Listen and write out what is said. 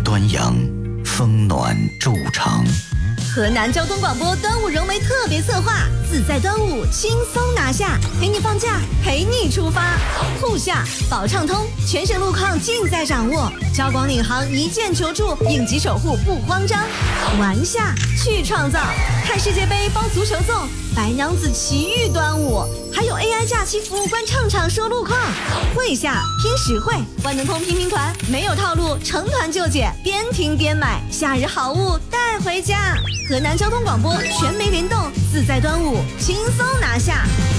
端阳，风暖昼长。 河南交通广播端午融媒特别策划，自在端午轻松拿下，陪你放假，陪你出发。沪下保畅通，全省路况尽在掌握。交广领航一键求助，应急守护不慌张。玩下去创造，看世界杯包足球粽，白娘子奇遇端午，还有 AI 假期服务官唱场说路况。会下拼实惠，万能通拼拼团，没有套路，成团就解，边听边买，夏日好物带回家。河南交通广播全媒联动，自在端午轻松拿下。